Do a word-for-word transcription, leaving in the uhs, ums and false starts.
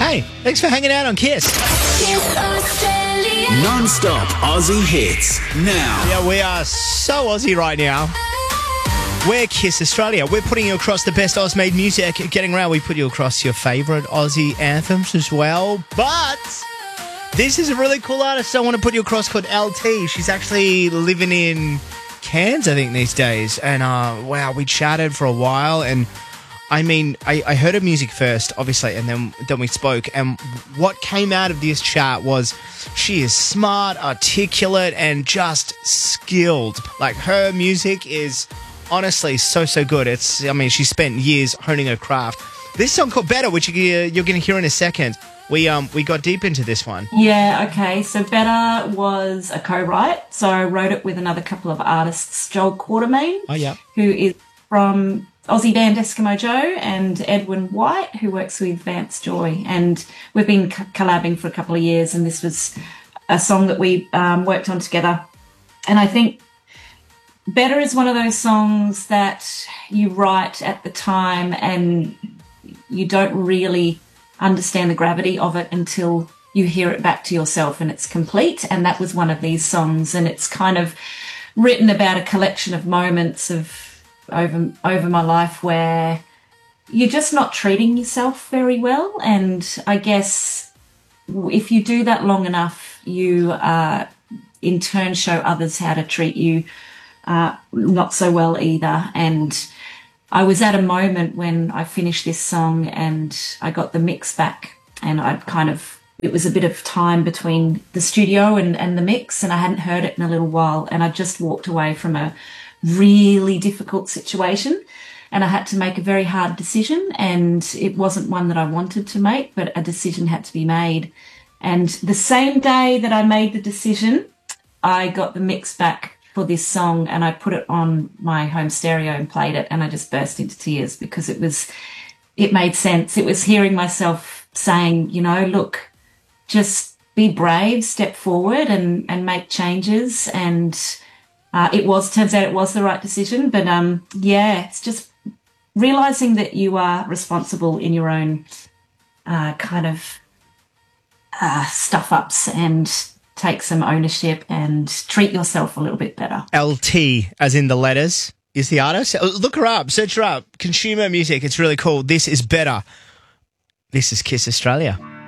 Hey, thanks for hanging out on Kiss. Kiss Australia. Non-stop Aussie hits. Now. Yeah, we are so Aussie right now. We're Kiss Australia. We're putting you across the best Oz-made music. Getting around, we put you across your favourite Aussie anthems as well. But this is a really cool artist I want to put you across called L T. She's actually living in Cairns, I think, these days. And, uh, wow, we chatted for a while. And, I mean, I, I heard her music first, obviously, and then, then we spoke. And what came out of this chat was she is smart, articulate, and just skilled. Like, her music is honestly so, so good. It's, I mean, she spent years honing her craft. This song called Better, which you, you're going to hear in a second, we um we got deep into this one. Yeah, okay. So Better was a co-write. So I wrote it with another couple of artists, Joel Quartermain, Oh, yeah. who is from Aussie band Eskimo Joe, and Edwin White, who works with Vance Joy. And we've been co- collabing for a couple of years, and this was a song that we um, worked on together. And I think Better is one of those songs that you write at the time and you don't really understand the gravity of it until you hear it back to yourself and it's complete. And that was one of these songs, and it's kind of written about a collection of moments of over over my life where you're just not treating yourself very well. And I guess if you do that long enough, you uh, in turn show others how to treat you uh, not so well either. And I was at a moment when I finished this song and I got the mix back, and I'd kind of, it was a bit of time between the studio and, and the mix, and I hadn't heard it in a little while, and I just walked away from a really difficult situation, and I had to make a very hard decision, and it wasn't one that I wanted to make, but a decision had to be made. And the same day that I made the decision, I got the mix back for this song, and I put it on my home stereo and played it, and I just burst into tears because it was, it made sense. It was hearing myself saying, you know, look, just be brave, step forward and, and make changes. And uh, it was, turns out it was the right decision. But um, yeah, it's just realising that you are responsible in your own uh, kind of uh, stuff-ups, and take some ownership and treat yourself a little bit better. L T, as in the letters, is the artist. Look her up, search her up. Consumer music, it's really cool. This is Better. This is Kiss Australia.